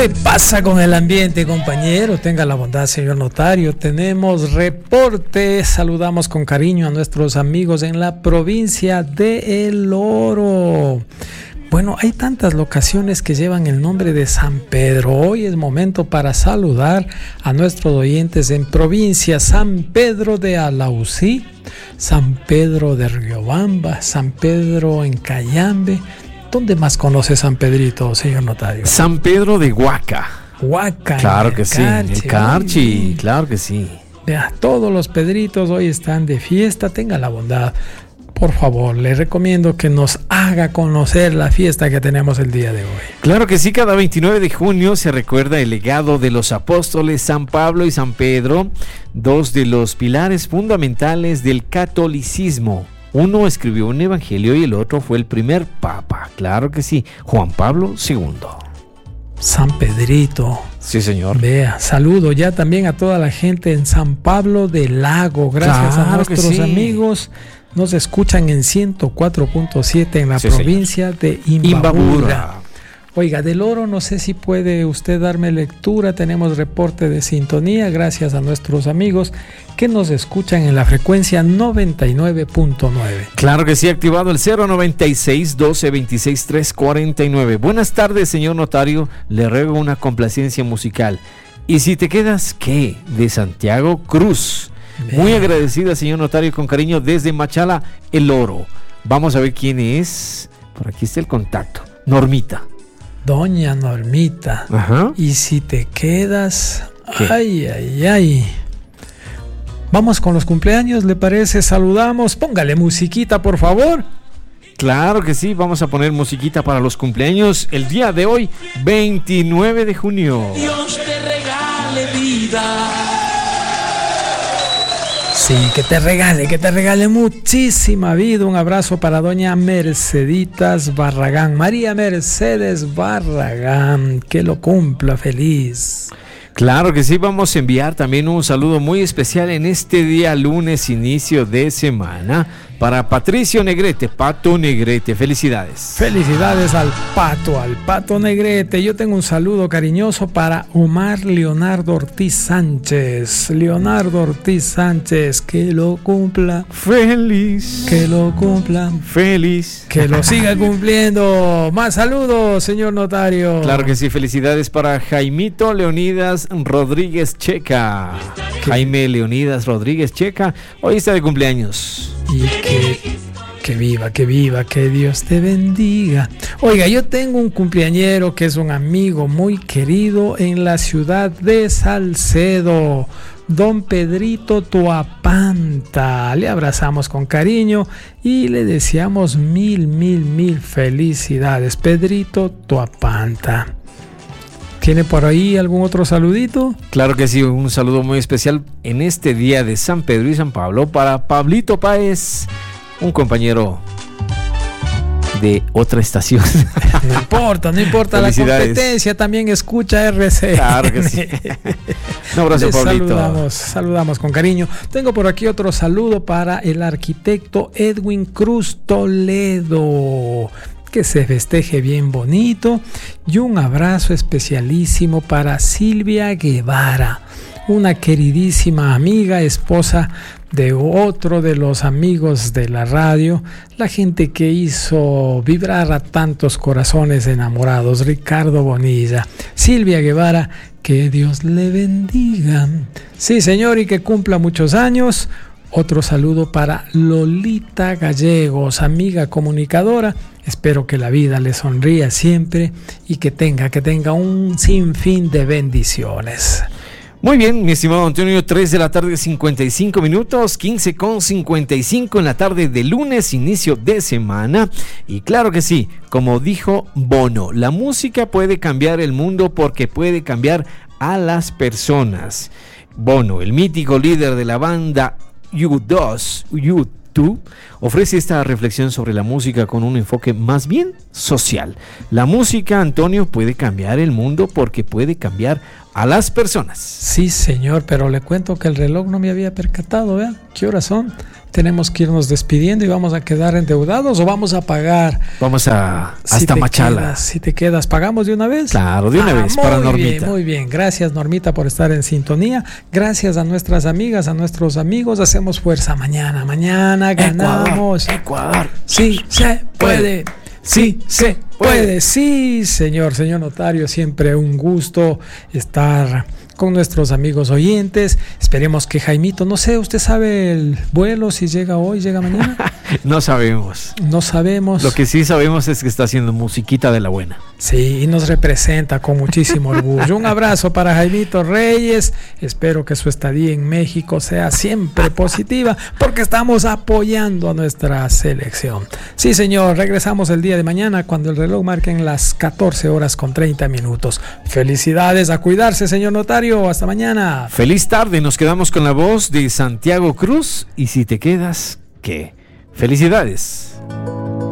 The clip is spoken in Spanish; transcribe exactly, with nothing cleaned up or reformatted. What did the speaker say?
¿Qué pasa con el ambiente, compañero? Tenga la bondad, señor notario. Tenemos reporte. Saludamos con cariño a nuestros amigos en la provincia de El Oro. Bueno, hay tantas locaciones que llevan el nombre de San Pedro. Hoy es momento para saludar a nuestros oyentes en provincia: San Pedro de Alausí, San Pedro de Riobamba, San Pedro en Cayambe. ¿Dónde más conoce San Pedrito, señor notario? San Pedro de Huaca. Huaca. Claro que sí, el Carchi, claro que sí. Vea, todos los Pedritos hoy están de fiesta. Tenga la bondad, por favor, le recomiendo que nos haga conocer la fiesta que tenemos el día de hoy. Claro que sí, cada veintinueve de junio se recuerda el legado de los apóstoles San Pablo y San Pedro, dos de los pilares fundamentales del catolicismo. Uno escribió un evangelio y el otro fue el primer papa. Claro que sí, Juan Pablo segundo. San Pedrito. Sí, señor. Vea, saludo ya también a toda la gente en San Pablo del Lago. Gracias claro a nuestros sí. amigos. Nos escuchan en ciento cuatro punto siete en la sí, provincia señor. de Imbabura. Imbabura. Oiga, del Oro, no sé si puede usted darme lectura. Tenemos reporte de sintonía gracias a nuestros amigos que nos escuchan en la frecuencia noventa y nueve punto nueve. Claro que sí, activado el cero noventa y seis, doce, veintiséis, trescientos cuarenta y nueve. Buenas tardes, señor notario. Le ruego una complacencia musical. Y si te quedas, ¿qué? De Santiago Cruz. Bien. Muy agradecida, señor notario, con cariño desde Machala, El Oro. Vamos a ver quién es. Por aquí está el contacto. Normita. Doña Normita. Ajá. Y si te quedas, ¿qué? ay, ay, ay. Vamos con los cumpleaños, ¿le parece? Saludamos. Póngale musiquita, por favor. Claro que sí, vamos a poner musiquita para los cumpleaños el día de hoy, veintinueve de junio. Dios te regale vida. Sí, que te regale, que te regale muchísima vida. Un abrazo para doña Merceditas Barragán, María Mercedes Barragán, que lo cumpla feliz. Claro que sí, vamos a enviar también un saludo muy especial en este día lunes, inicio de semana, para Patricio Negrete, Pato Negrete. Felicidades. Felicidades al Pato, al Pato Negrete. Yo tengo un saludo cariñoso para Omar Leonardo Ortiz Sánchez. Leonardo Ortiz Sánchez, que lo cumpla feliz. Que lo cumpla feliz. Que lo siga cumpliendo. Más saludos, señor notario. Claro que sí, felicidades para Jaimito Leonidas Rodríguez Checa. ¿Qué? Jaime Leonidas Rodríguez Checa, hoy está de cumpleaños. Y que, que viva, que viva, que Dios te bendiga. Oiga, yo tengo un cumpleañero que es un amigo muy querido en la ciudad de Salcedo, don Pedrito Tuapanta. Le abrazamos con cariño y le deseamos mil, mil, mil felicidades, Pedrito Tuapanta. ¿Tiene por ahí algún otro saludito? Claro que sí, un saludo muy especial en este día de San Pedro y San Pablo para Pablito Páez, un compañero de otra estación. No importa, no importa la competencia, también escucha R C N. Claro que sí. Un abrazo, Les Pablito. Saludamos, saludamos con cariño. Tengo por aquí otro saludo para el arquitecto Edwin Cruz Toledo. Que se festeje bien bonito, y un abrazo especialísimo para Silvia Guevara, una queridísima amiga, esposa de otro de los amigos de la radio, la gente que hizo vibrar a tantos corazones enamorados, Ricardo Bonilla. Silvia Guevara, que Dios le bendiga. Sí, señor, y que cumpla muchos años. Otro saludo para Lolita Gallegos, amiga comunicadora. Espero que la vida le sonría siempre y que tenga, que tenga un sinfín de bendiciones. Muy bien, mi estimado Antonio, tres de la tarde, cincuenta y cinco minutos, quince con cincuenta y cinco en la tarde de lunes, inicio de semana. Y claro que sí, como dijo Bono, la música puede cambiar el mundo porque puede cambiar a las personas. Bono, el mítico líder de la banda U dos, U dos, ofrece esta reflexión sobre la música con un enfoque más bien social. La música, Antonio, puede cambiar el mundo porque puede cambiar a las personas. Sí, señor, pero le cuento que el reloj no me había percatado, vean, ¿qué horas son? Tenemos que irnos despidiendo y vamos a quedar endeudados o vamos a pagar. Vamos a si hasta te Machala. Quedas, si te quedas, ¿pagamos de una vez? Claro, de una ah, vez, para muy Normita. Bien, muy bien, gracias Normita por estar en sintonía. Gracias a nuestras amigas, a nuestros amigos. Hacemos fuerza mañana. Mañana ganamos. Ecuador. Ecuador. Sí, se puede. Sí, se puede. Sí, señor, señor notario, siempre un gusto estar con nuestros amigos oyentes. Esperemos que Jaimito, no sé, ¿usted sabe el vuelo si llega hoy, llega mañana? No sabemos. No sabemos. Lo que sí sabemos es que está haciendo musiquita de la buena. Sí, y nos representa con muchísimo orgullo. Un abrazo para Jaimito Reyes. Espero que su estadía en México sea siempre positiva porque estamos apoyando a nuestra selección. Sí, señor, regresamos el día de mañana cuando el reloj marque en las catorce horas con treinta minutos. Felicidades, a cuidarse, señor notario. Hasta mañana. Feliz tarde, nos quedamos con la voz de Santiago Cruz. Y si te quedas, ¿qué? Felicidades.